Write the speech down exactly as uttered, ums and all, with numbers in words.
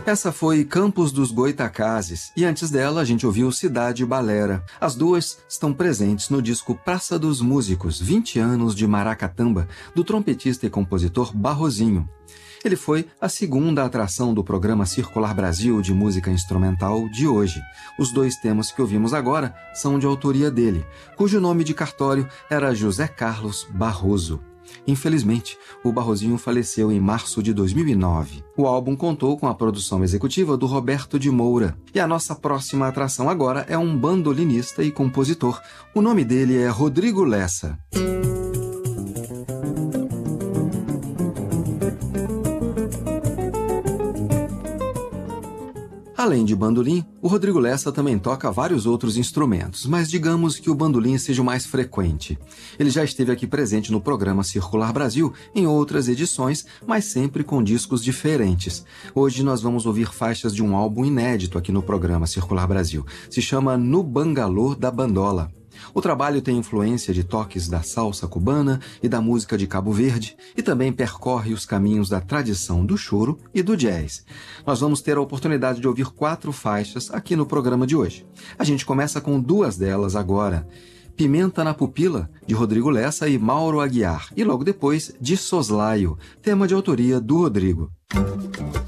Essa foi Campos dos Goitacazes, e antes dela a gente ouviu Cidade Balera. As duas estão presentes no disco Praça dos Músicos, vinte anos de Maracatamba, do trompetista e compositor Barrozinho. Ele foi a segunda atração do programa Circular Brasil de música instrumental de hoje. Os dois temas que ouvimos agora são de autoria dele, cujo nome de cartório era José Carlos Barroso. Infelizmente, o Barrozinho faleceu em março de dois mil e nove. O álbum contou com a produção executiva do Roberto de Moura. E a nossa próxima atração agora é um bandolinista e compositor. O nome dele é Rodrigo Lessa. Além de bandolim, o Rodrigo Lessa também toca vários outros instrumentos, mas digamos que o bandolim seja o mais frequente. Ele já esteve aqui presente no programa Circular Brasil em outras edições, mas sempre com discos diferentes. Hoje nós vamos ouvir faixas de um álbum inédito aqui no programa Circular Brasil. Se chama No Bangalô da Bandola. O trabalho tem influência de toques da salsa cubana e da música de Cabo Verde e também percorre os caminhos da tradição do choro e do jazz. Nós vamos ter a oportunidade de ouvir quatro faixas aqui no programa de hoje. A gente começa com duas delas agora. Pimenta na Pupila, de Rodrigo Lessa e Mauro Aguiar, e logo depois De Soslaio, tema de autoria do Rodrigo.